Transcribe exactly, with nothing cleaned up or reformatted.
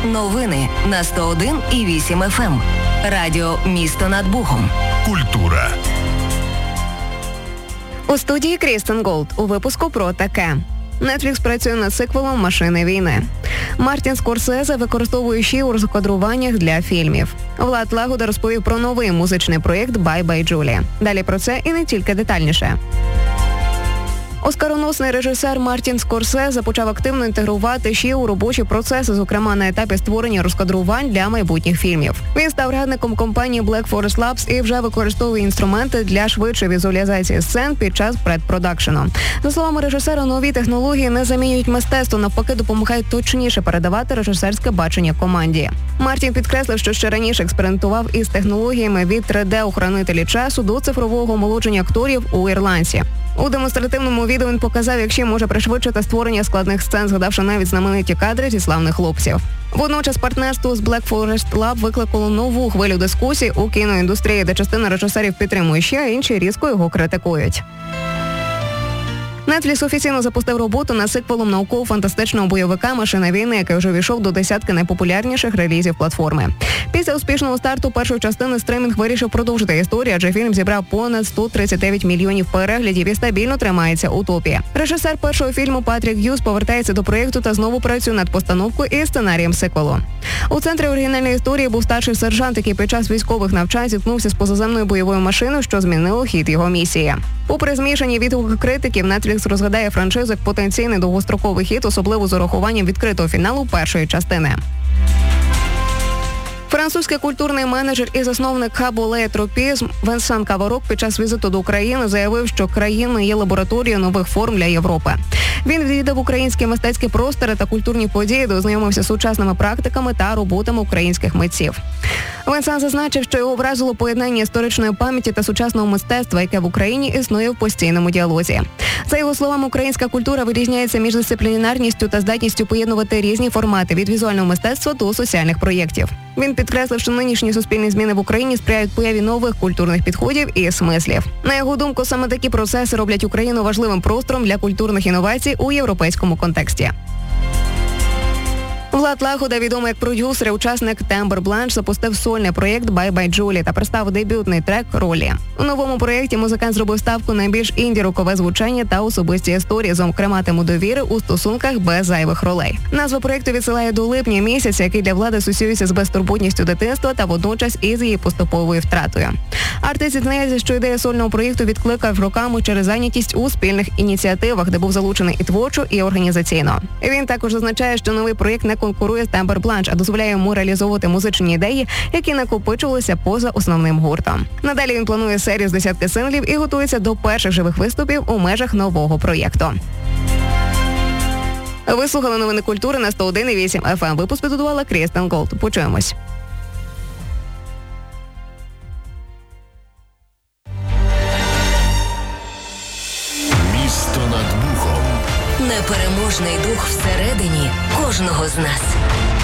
Новини на сто один і вісім еф ем. Радіо «Місто над Бухом». Культура. У студії Крістен Голд. У випуску про таке. Netflix працює над сиквелом «Машини війни». Мартін Скорсезе використовує щі у розкадруваннях для фільмів. Влад Лагода розповів про новий музичний проєкт «Бай-бай, Джулі». Далі про це і не тільки детальніше. Оскароносний режисер Мартін Скорсезе почав активно інтегрувати щі у робочі процеси, зокрема на етапі створення розкадрувань для майбутніх фільмів. Він став радником компанії Black Forest Labs і вже використовує інструменти для швидшої візуалізації сцен під час предпродакшену. За словами режисера, нові технології не замінюють мистецтво, навпаки допомагають точніше передавати режисерське бачення команді. Мартін підкреслив, що ще раніше експериментував із технологіями від три де-охоронителі часу до цифрового омолодження акторів у «Ірландці». У демонстративному відео він показав, як ще може пришвидшити створення складних сцен, згадавши навіть знамениті кадри зі славних хлопців. Водночас партнерство з Black Forest Lab викликало нову хвилю дискусій у кіноіндустрії, де частина режисерів підтримує ще, а інші різко його критикують. Netflix офіційно запустив роботу над сиквелом науково-фантастичного бойовика «Машина війни», який вже війшов до десятки найпопулярніших релізів платформи. Після успішного старту першої частини стримінг вирішив продовжити історію, адже фільм зібрав понад сто тридцять дев'ять мільйонів переглядів і стабільно тримається у топі. Режисер першого фільму Патрік Г'юз повертається до проєкту та знову працює над постановкою і сценарієм сиквелу. У центрі оригінальної історії був старший сержант, який під час військових навчань зіткнувся з позаземною бойовою машиною, що змінило хід його місії. Попри змішані відгуки критиків, Netflix розглядає франшизу як потенційний довгостроковий хіт, особливо з урахуванням відкритого фіналу першої частини. Французький культурний менеджер і засновник хабу «Леєтропізм» Венсан Каварок під час візиту до України заявив, що країна є лабораторією нових форм для Європи. Він відвідав українські мистецькі простори та культурні події, де ознайомився з сучасними практиками та роботами українських митців. Венсан зазначив, що його вразило поєднання історичної пам'яті та сучасного мистецтва, яке в Україні існує в постійному діалозі. За його словами, українська культура вирізняється міждисциплінарністю та здатністю поєднувати різні формати від візуального мистецтва до соціальних проєктів. Він підкреслив, що нинішні суспільні зміни в Україні сприяють появі нових культурних підходів і смислів. На його думку, саме такі процеси роблять Україну важливим простором для культурних інновацій у європейському контексті. Влад Лагода, відомий як продюсер і учасник Тембр Бланш, запустив сольний проєкт «Бай-бай, Джулі» та представив дебютний трек «Ролі». У новому проєкті музикант зробив ставку на більш інді-рокове звучання та особисті історії, зокрема тему довіри у стосунках без зайвих ролей. Назва проєкту відсилає до липня місяця, який для Влади асоціюється з безтурботністю дитинства та водночас із її поступовою втратою. Артист зізнається, що ідея сольного проєкту відкликав роками через зайнятість у спільних ініціативах, де був залучений і творчо, і організаційно. Він також зазначає, що новий проєкт не конкурує з Тембр Бланш, а дозволяє йому реалізовувати музичні ідеї, які накопичувалися поза основним гуртом. Надалі він планує серію з десятки синглів і готується до перших живих виступів у межах нового проєкту. Ви слухали новини культури на сто один і вісім еф ем. Випуск підготувала Крістен Голд. Почуємось. Місто над Бухом. Непереможний дух всередині кожного з нас.